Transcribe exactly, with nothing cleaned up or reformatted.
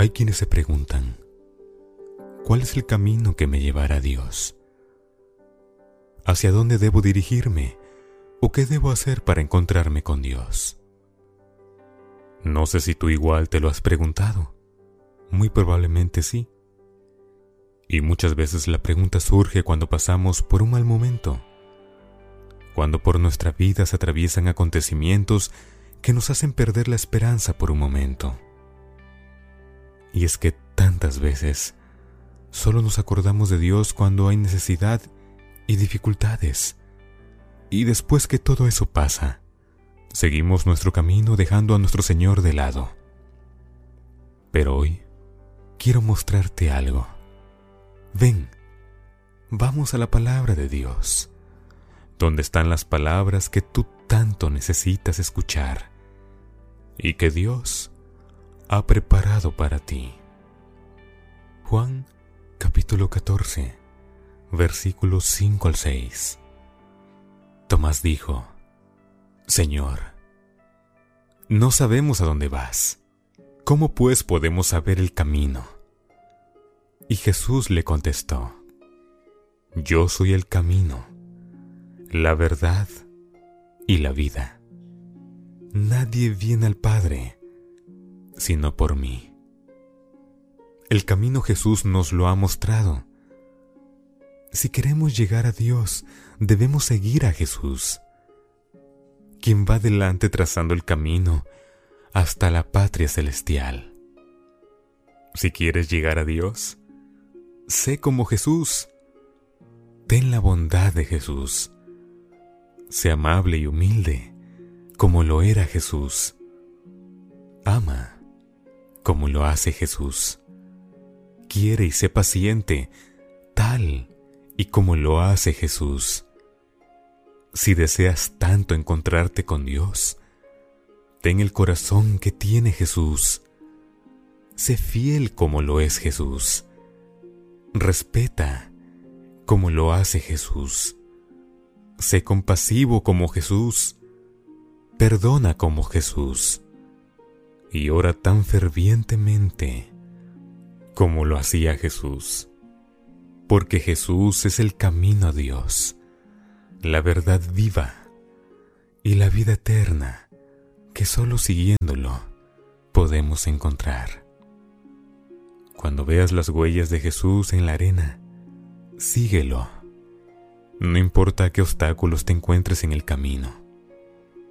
Hay quienes se preguntan, ¿cuál es el camino que me llevará a Dios? ¿Hacia dónde debo dirigirme? ¿O qué debo hacer para encontrarme con Dios? No sé si tú igual te lo has preguntado. Muy probablemente sí. Y muchas veces la pregunta surge cuando pasamos por un mal momento, cuando por nuestra vida se atraviesan acontecimientos que nos hacen perder la esperanza por un momento. Y es que tantas veces solo nos acordamos de Dios cuando hay necesidad y dificultades. Y después que todo eso pasa, seguimos nuestro camino dejando a nuestro Señor de lado. Pero hoy quiero mostrarte algo. Ven, vamos a la palabra de Dios, donde están las palabras que tú tanto necesitas escuchar y que Dios ha preparado para ti. Juan capítulo catorce, versículos cinco al seis. Tomás dijo: Señor, no sabemos a dónde vas. ¿Cómo pues podemos saber el camino? Y Jesús le contestó: Yo soy el camino, la verdad y la vida. Nadie viene al Padre sino por mí. El camino Jesús nos lo ha mostrado. Si queremos llegar a Dios, debemos seguir a Jesús, quien va delante trazando el camino hasta la patria celestial. Si quieres llegar a Dios, sé como Jesús. Ten la bondad de Jesús. Sé amable y humilde, como lo era Jesús. Ama, como lo hace Jesús. Quiere y sé paciente, tal y como lo hace Jesús. Si deseas tanto encontrarte con Dios, ten el corazón que tiene Jesús. Sé fiel como lo es Jesús. Respeta como lo hace Jesús. Sé compasivo como Jesús. Perdona como Jesús. Y ora tan fervientemente como lo hacía Jesús. Porque Jesús es el camino a Dios, la verdad viva y la vida eterna que solo siguiéndolo podemos encontrar. Cuando veas las huellas de Jesús en la arena, síguelo. No importa qué obstáculos te encuentres en el camino.